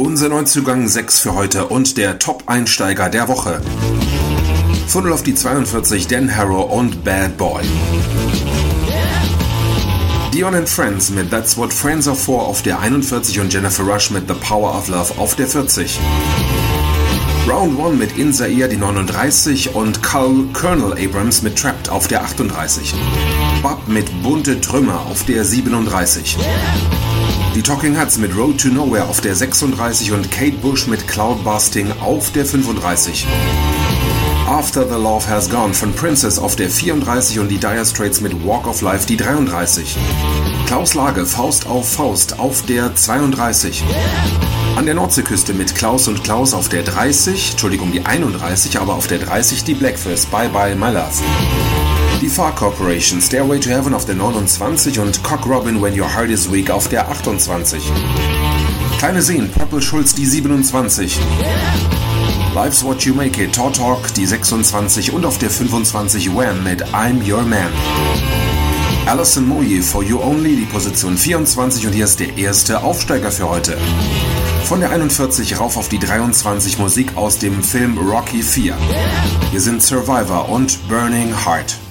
Unser Neuzugang 6 für heute und der Top-Einsteiger der Woche. Von 0 auf die 42 Dan Harrow und Bad Boy. Dion and Friends mit That's What Friends Are For auf der 41 und Jennifer Rush mit The Power of Love auf der 40. Round 1 mit In Zaire die 39 und Colonel Abrams mit Trapped auf der 38. Bob mit Bunte Trümmer auf der 37. Die Talking Heads mit Road to Nowhere auf der 36 und Kate Bush mit Cloudbusting auf der 35. After the Love Has Gone von Princess auf der 34 und die Dire Straits mit Walk of Life die 33. Klaus Lage Faust auf der 32. An der Nordseeküste mit Klaus und Klaus auf der 30, die 31, aber auf der 30 die Blackfist, Bye Bye My Love. Die Far Corporation, Stairway to Heaven auf der 29 und Cock Robin When Your Heart Is Weak auf der 28. Kleine Seen, Purple Schulz die 27. Life's What You Make It, Taw Talk die 26 und auf der 25 Wham mit I'm Your Man. Alison Moye, For You Only, die Position 24 und hier ist der erste Aufsteiger für heute. Von der 41 rauf auf die 23 Musik aus dem Film Rocky IV. Hier sind Survivor und Burning Heart.